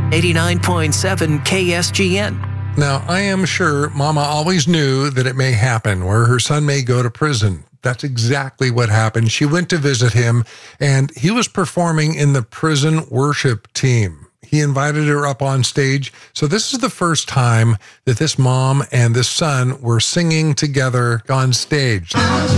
89.7 KSGN. Now, I am sure Mama always knew that it may happen where her son may go to prison. That's exactly what happened. She went to visit him, and he was performing in the prison worship team. He invited her up on stage. So this is the first time that this mom and this son were singing together on stage.